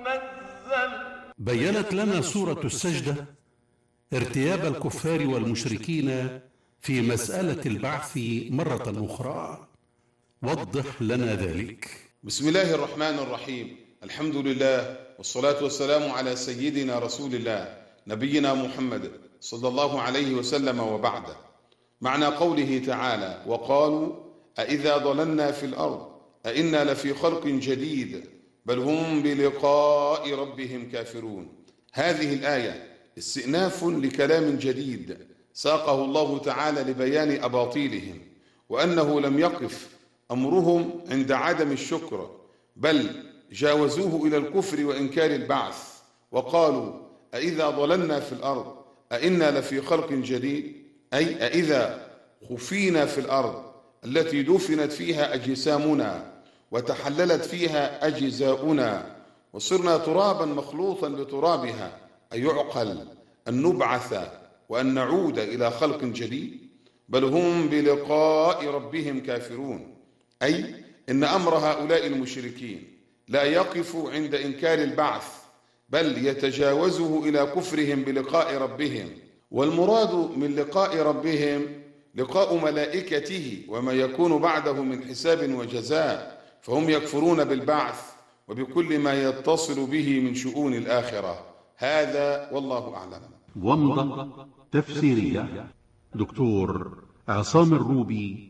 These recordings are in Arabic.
منزل. بيّنت لنا سورة السجدة ارتياب الكفار والمشركين في مسألة البعث مرة أخرى. وضح لنا ذلك. بسم الله الرحمن الرحيم. الحمد لله والصلاة والسلام على سيدنا رسول الله نبينا محمد صلى الله عليه وسلم، وبعد. معنى قوله تعالى: وقالوا أإذا ضللنا في الأرض أإنا لفي خلق جديد بل هم بلقاء ربهم كافرون. هذه الآية استئناف لكلام جديد ساقه الله تعالى لبيان أباطيلهم، وأنه لم يقف أمرهم عند عدم الشكر، بل جاوزوه إلى الكفر وإنكار البعث، وقالوا أإذا ضللنا في الأرض أإنا لفي خلق جديد، أي أإذا خفينا في الأرض التي دفنت فيها أجسامنا وتحللت فيها أجزاؤنا وصرنا ترابا مخلوطا بترابها، أيعقل أن نبعث وأن نعود إلى خلق جديد؟ بل هم بلقاء ربهم كافرون، أي إن أمر هؤلاء المشركين لا يقف عند إنكار البعث، بل يتجاوزه إلى كفرهم بلقاء ربهم. والمراد من لقاء ربهم لقاء ملائكته وما يكون بعده من حساب وجزاء، فهم يكفرون بالبعث وبكل ما يتصل به من شؤون الآخرة. هذا والله أعلم. ومضة تفسيرية دكتور عصام الروبي،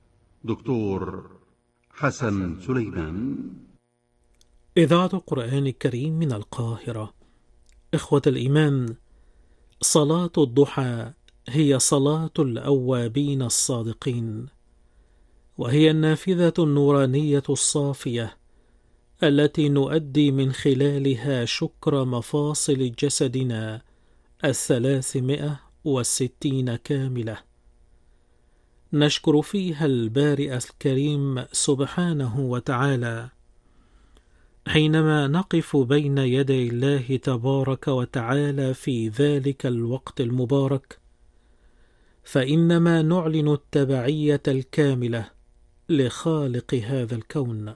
دكتور حسن سليمان. إذاعة القرآن الكريم من القاهرة. إخوة الإيمان، صلاة الضحى هي صلاة الأوابين الصادقين، وهي النافذة النورانية الصافية التي نؤدي من خلالها شكر مفاصل جسدنا 360 كاملة. نشكر فيها البارئ الكريم سبحانه وتعالى حينما نقف بين يدي الله تبارك وتعالى في ذلك الوقت المبارك، فإنما نعلن التبعية الكاملة لخالق هذا الكون،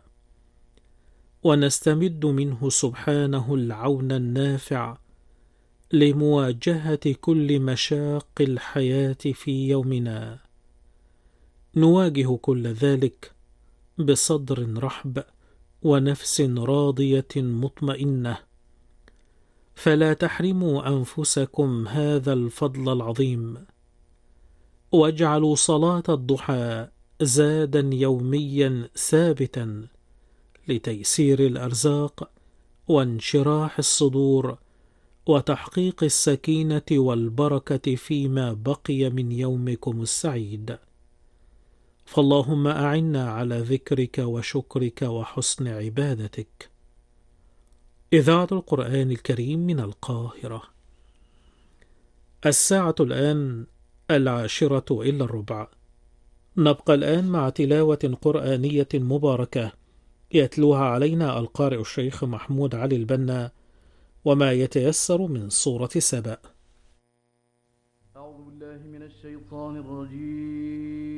ونستمد منه سبحانه العون النافع لمواجهة كل مشاق الحياة في يومنا. نواجه كل ذلك بصدر رحب ونفس راضية مطمئنة، فلا تحرموا أنفسكم هذا الفضل العظيم، واجعلوا صلاة الضحى زادا يوميا ثابتا لتيسير الأرزاق وانشراح الصدور وتحقيق السكينة والبركة فيما بقي من يومكم السعيد. فاللهم أعنا على ذكرك وشكرك وحسن عبادتك. إذاعة القرآن الكريم من القاهرة. الساعة الآن 10:10. نبقى الآن مع تلاوة قرآنية مباركة يتلوها علينا القارئ الشيخ محمود علي البنا، وما يتيسر من سورة سبأ. أعوذ بالله من الشيطان الرجيم.